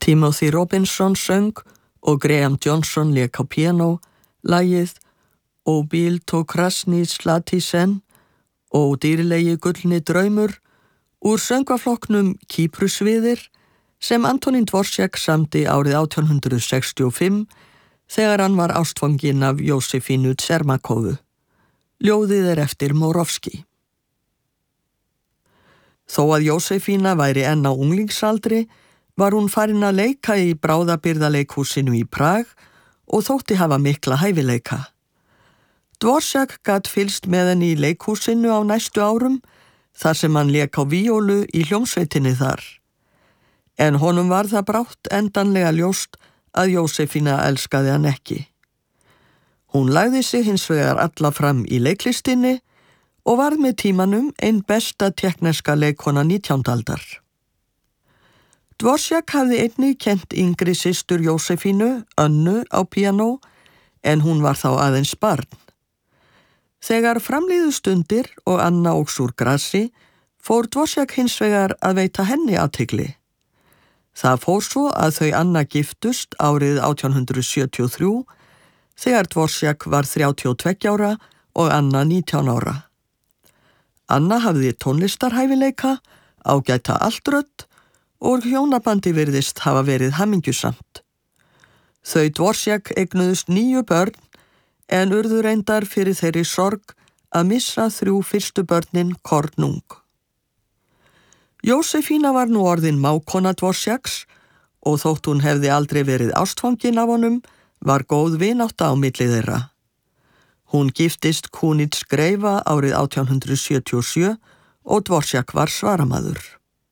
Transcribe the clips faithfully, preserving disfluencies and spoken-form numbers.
Timothy Robinson söng og Graham Johnson lék á píanó lagið Og bíl tó krasni slati sen og dýrlegi gullni draumur úr söngvaflokknum Kýprusviðir sem Antonín Dvořák samdi árið átján hundrað sextíu og fimm þegar hann var ástfanginn af Jósefínu Čermakovu. Ljóðið er eftir Moravski. Þó að Jósefína væri enn á unglingsaldri var hún farin að leika í bráðabirgðaleikhúsinu í Prag og þótti hafa mikla hæfileika. Dvořák gat fylgst með henni í leikhúsinu á næstu árum þar sem hann lék á víólu í hljómsveitinni þar. En honum var það brátt endanlega ljóst að Jósefína elskaði hann ekki. Hún lagði sig hins vegar alla fram í leiklistinni og varð með tímanum ein besta tékkneska leikkona nítjándu aldar. Dvořák hafði einnig kennt yngri systur Jósefínu, Önnu, á píanó, en hún var þá aðeins barn. Þegar framliðu stundir og Anna óx úr grasi, fór Dvořák hins vegar að veita henni athygli. Það fór svo að þau Anna giftust árið átján hundrað sjötíu og þrjú, þegar Dvořák var þrjátíu og tveggja ára og Anna nítján ára. Anna hafði tónlistarhæfileika, ágæta altrödd og hjónabandi virðist hafa verið hamingjusamt. Þau Dvořák eignuðust níu börn en urðu reyndar fyrir þeirri sorg að missa þrjú fyrstu börnin kornung. Jósefína var nú orðin mágkona Dvořáks og þótt hún hefði aldrei verið ástfangin af honum, var góð vinátta á milli þeirra. Hún giftist Kunits greifa árið átján hundrað sjötíu og sjö og Dvořák var svaramaður.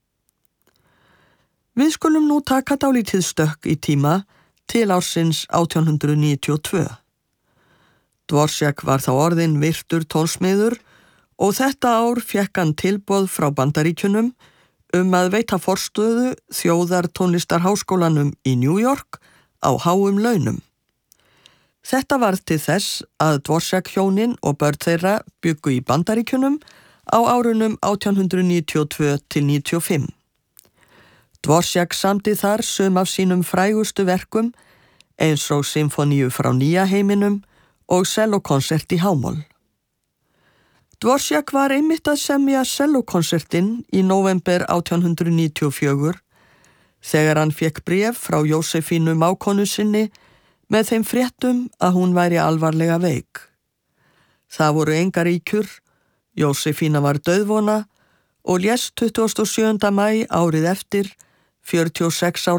Við skulum nú taka dálítið stökk í tíma til ársins átján hundrað níutíu og tvö. Dvořák var þá orðinn virtur tónsmiður og þetta ár fékk hann tilboð frá Bandaríkjunum um að veita forstöðu þjóðartónlistarháskólanum í New York á háum launum. Þetta varð til þess að Dvořák hjónin og börn þeirra bjuggu í Bandaríkjunum á árunum átján hundrað níutíu og tvö til níutíu og fimm. Dvořák samdi þar sum af sínum frægustu verkum eins og symfoníu frá nýja heiminum og sellókonsert í hámól. Dvořák var einmitt að semja sellókonsertinn í nóvember átján hundrað níutíu og fjögur þegar hann fékk bréf frá Jósefínu mágkonu sinni með þeim fréttum að hún væri alvarlega veik. Það voru engar ýkjur, Jósefína var dauðvona og lést tuttugasta og sjöunda maí árið eftir, fjörutíu og sex ára